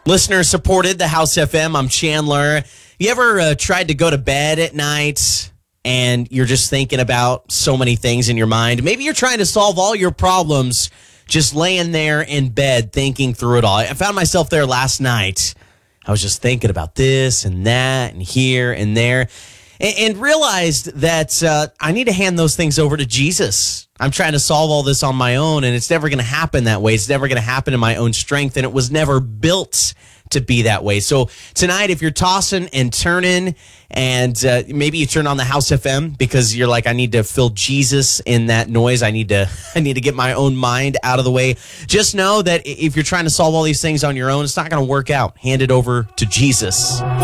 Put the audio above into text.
Listener supported the House FM. I'm Chandler. You ever tried to go to bed at night and you're just thinking about so many things in your mind? Maybe you're trying to solve all your problems just laying there in bed thinking through it all. I found myself there last night. I was just thinking about this and that and here and there and realized that I need to hand those things over to Jesus. I'm trying to solve all this on my own, and it's never going to happen that way. It's never going to happen in my own strength, and it was never built to be that way. So tonight, if you're tossing and turning, and maybe you turn on the House FM because you're like, I need to feel Jesus in that noise. I need to get my own mind out of the way. Just know that if you're trying to solve all these things on your own, it's not going to work out. Hand it over to Jesus.